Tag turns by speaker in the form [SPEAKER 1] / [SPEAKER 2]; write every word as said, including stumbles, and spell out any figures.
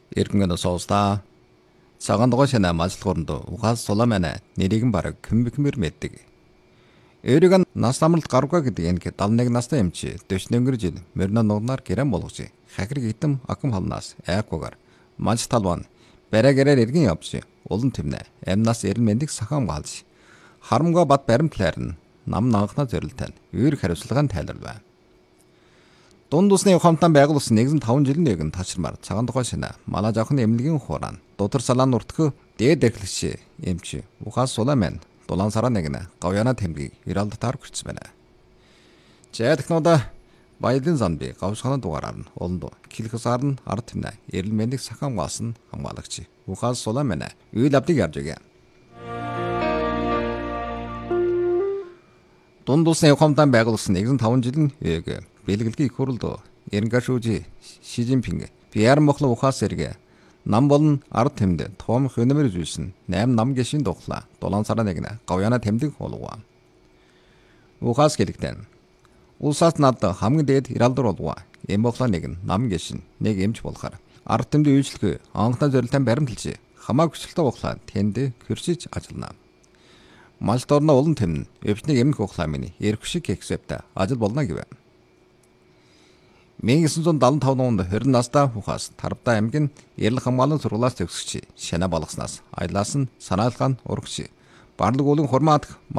[SPEAKER 1] Иргэн соосда цагаан дугашна мажлгуурнд ухаас суламана нэрийг бараг кэмбикмэр мэддэг. Өөрийг нь нас амралт гаруга гэдэг энэ даал нэг настай юм чи дэвшин өнгөрж мөрнө нугнаар гэрэн болгож хахирг идэм акам халнаас айгуугаар маж талван бараагаараар иргэн явж улан тэмнэ амнаас эрен мэндийг сахам гаалж харамга бат баримтлаар нь нам нанхна зөрилтэн өөр хариуцлагын тайлбар. Дунд усны ухаамтан байгуулсан нэгэн таван жилийн нэгэн ташрамар цагаан тухай шинэ манай жоохон эмнэлгийн хууран дотор салаан нуртх дээд эхлэгч эмч ухаас суламэн дулаан сараа нэгнэ гавьяна тэмгийг иралдтаар хүрсэн байна. Жаадхнуудаа баялын замби гавшхана дугаараар нь олонд килхсаар нь ард тэмнэ эрэл мэндийг сахам гаасан хамгаалагч ухаас суламэн үйл авдыг явж байгаа. Дунд усны ухаамтан байгуулсан нэгэн таван жилийн ээг бэлгэлгийн их хурлд Эренгашүүжи Шижинпинг пиар мохло ухаас эргэ нам болон ард тэмд том хөнөмөр зүйлсэн найм нам гişin духла дулаан сараа нэгнэ гавьяна тэмдэг болгоо. Ухаас гэлэгтэн улсаас над хамгийн дээд иралдар болгоо. Эм мохло нэг нам гişin нэг эмч болохаар ард тэмд үйлчлэх анхны зорилтын баримталж хамаа хүчлэлтэй ухлаа тэнд хөршиж ажиллана. Малторно улан тэмн өвчнийг эмнэх ухлаа миний эрх шиг эксепта ажил болно гэв. 천구 칠백칠십오 онд хорин настай ухаас Тарбда аймгийн Эрэл хамгааллын сургуулиас төгсөгч шана болгоснаас аялаас нь санаалгаан урагч барлаг уулын хурмаадах